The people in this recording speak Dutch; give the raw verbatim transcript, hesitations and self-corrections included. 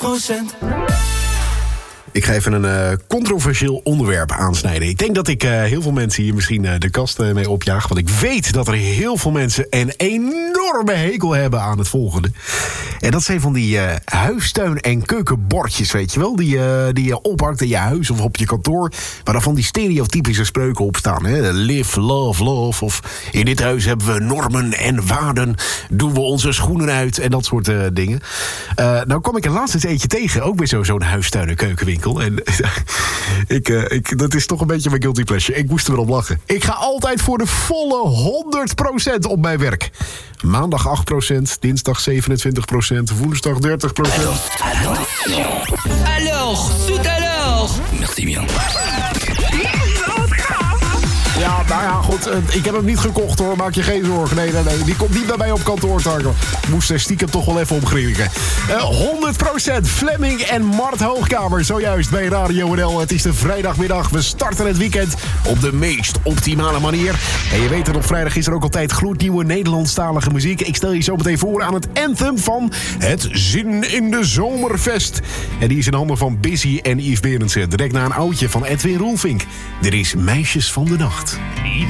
procent. Ik ga even een uh, controversieel onderwerp aansnijden. Ik denk dat ik uh, heel veel mensen hier misschien uh, de kast uh, mee opjaag. Want ik weet dat er heel veel mensen een enorme hekel hebben aan het volgende. En dat zijn van die uh, huistuin- en keukenbordjes, weet je wel? Die, uh, die je ophangt in je huis of op je kantoor. Waar dan van die stereotypische spreuken op staan. Hè? Live, love, love. Of in dit huis hebben we normen en waarden. Doen we onze schoenen uit en dat soort uh, dingen. Uh, nou kwam ik er laatst eens eentje tegen. Ook bij zo, zo'n huistuin- en keukenwinkel. En ik, uh, ik, dat is toch een beetje mijn guilty pleasure. Ik moest er wel op lachen. Ik ga altijd voor de volle honderd procent op mijn werk. Maandag acht procent, dinsdag zevenentwintig procent, woensdag dertig procent. Alors, tout à l'heure. Merci bien. Ja, nou ja, goed. Ik heb hem niet gekocht, hoor. Maak je geen zorgen. Nee, nee, nee. Die komt niet bij mij op kantoor. Moest er stiekem toch wel even omgrinniken. Uh, honderd procent Flemming en Mart Hoogkamer. Zojuist bij Radio N L. Het is de vrijdagmiddag. We starten het weekend op de meest optimale manier. En je weet het, op vrijdag is er ook altijd gloednieuwe Nederlandstalige muziek. Ik stel je zo meteen voor aan het anthem van het Zin in de Zomerfest. En die is in handen van Busy en Yves Berendsen. Direct na een oudje van Edwin Roelvink. Er is Meisjes van de Nacht.